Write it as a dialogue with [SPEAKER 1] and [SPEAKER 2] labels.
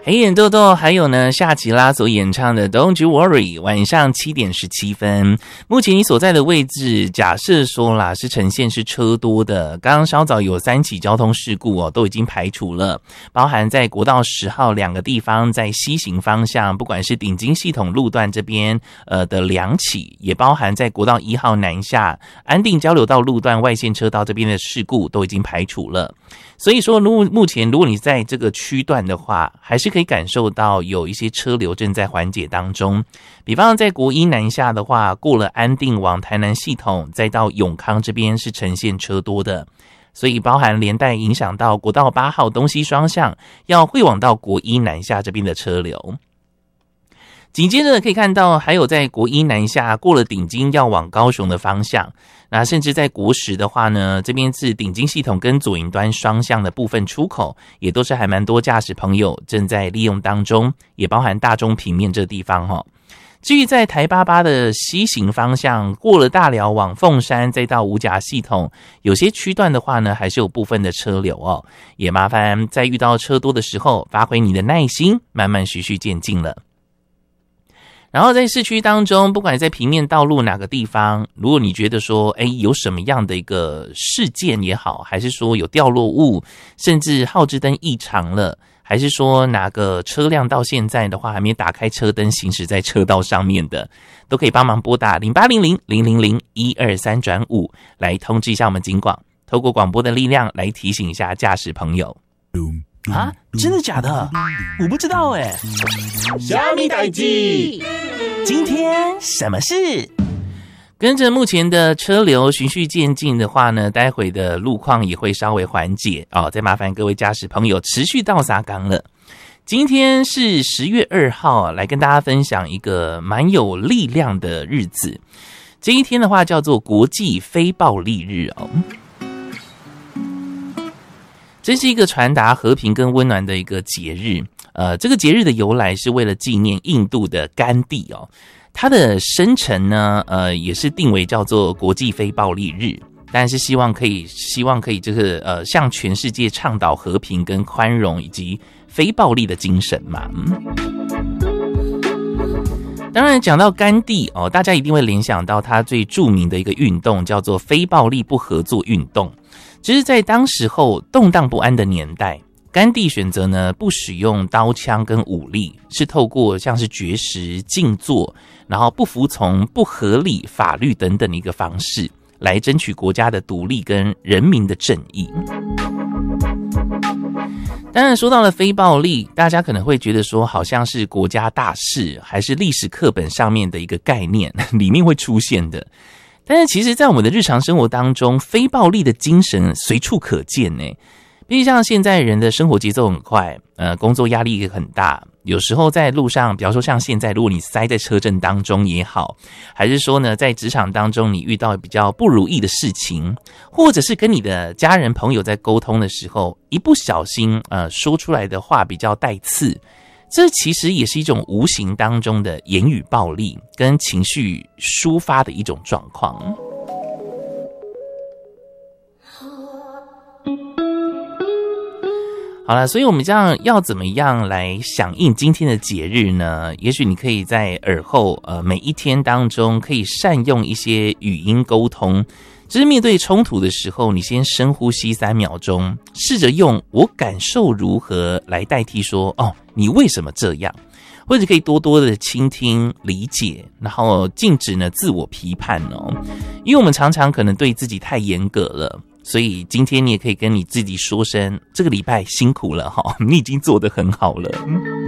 [SPEAKER 1] 黑眼豆豆，还有呢，夏奇拉所演唱的 Don't You Worry， 晚上7点17分。目前你所在的位置，假设说啦，是呈现是车多的。刚刚稍早有3起交通事故都已经排除了，包含在国道10号2个地方，在西行方向，不管是顶金系统路段这边的2起，也包含在国道1号南下安定交流道路段外线车道这边的事故都已经排除了。所以说目前如果你在这个区段的话，还是可以感受到有一些车流正在缓解当中。比方在国一南下的话，过了安定往台南系统，再到永康这边是呈现车多的，所以包含连带影响到国道8号东西双向要会往到国一南下这边的车流。紧接着可以看到，还有在国一南下过了顶金要往高雄的方向，那甚至在国10的话呢，这边是顶金系统跟左营端双向的部分出口，也都是还蛮多驾驶朋友正在利用当中，也包含大中平面这地方至于在台88的西行方向，过了大寮往凤山再到五甲系统，有些区段的话呢，还是有部分的车流也麻烦在遇到车多的时候，发挥你的耐心，慢慢循序渐进了。然后在市区当中，不管在平面道路哪个地方，如果你觉得说有什么样的一个事件也好，还是说有掉落物，甚至号志灯异常了，还是说哪个车辆到现在的话还没打开车灯行驶在车道上面的，都可以帮忙拨打0800-000-123-5来通知一下我们警广，透过广播的力量来提醒一下驾驶朋友。啊，真的假的？我不知道
[SPEAKER 2] 虾米代志？
[SPEAKER 1] 今天什么事？跟着目前的车流循序渐进的话呢，待会的路况也会稍微缓解再麻烦各位驾驶朋友持续到沙冈了。今天是10月2号，来跟大家分享一个蛮有力量的日子。这一天的话叫做国际非暴力日这是一个传达和平跟温暖的一个节日。这个节日的由来是为了纪念印度的甘地它的生辰呢，也是定为叫做国际非暴力日，但是希望可以就是向全世界倡导和平跟宽容以及非暴力的精神嘛。当然讲到甘地大家一定会联想到他最著名的一个运动叫做非暴力不合作运动。只是在当时候动荡不安的年代，甘地选择呢不使用刀枪跟武力，是透过像是绝食、静坐，然后不服从不合理法律等等的一个方式，来争取国家的独立跟人民的正义。当然说到了非暴力，大家可能会觉得说好像是国家大事，还是历史课本上面的一个概念里面会出现的。但是其实在我们的日常生活当中，非暴力的精神随处可见毕竟像现在人的生活节奏很快，工作压力也很大，有时候在路上，比方说像现在如果你塞在车阵当中也好，还是说呢在职场当中你遇到比较不如意的事情，或者是跟你的家人朋友在沟通的时候，一不小心说出来的话比较带刺，这其实也是一种无形当中的言语暴力跟情绪抒发的一种状况。好了，所以我们这样要怎么样来响应今天的节日呢？也许你可以在耳后每一天当中可以善用一些语音沟通，就是面对冲突的时候，你先深呼吸3秒钟，试着用我感受如何来代替说你为什么这样，或者可以多多的倾听理解，然后禁止呢自我批判因为我们常常可能对自己太严格了，所以今天你也可以跟你自己说声这个礼拜辛苦了你已经做得很好了。